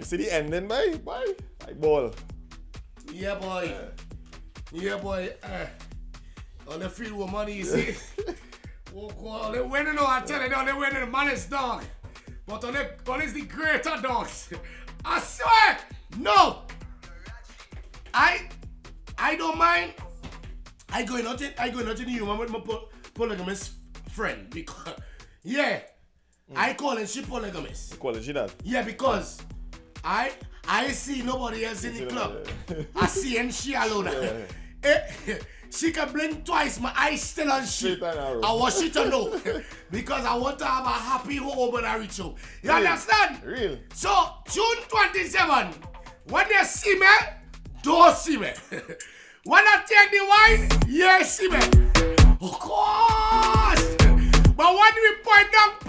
see the ending, boy? Like ball. Yeah, boy. Yeah, boy. On the field with money, you see. They winning, I tell you, they winning the money's dog. But on is the greater dogs. I swear, no. I don't mind. I go out in you with my polygamous friend because I call and she polygamous. You call it she that? Yeah, because I see nobody else in the club. I see and she alone. She can blink twice, my eyes still on shit. I want she to know. Because I want to have a happy home when I reach home. You understand? Real. So, June 27, when they see me, don't see me. When I take the wine, yes, see me. Of course. But when we point down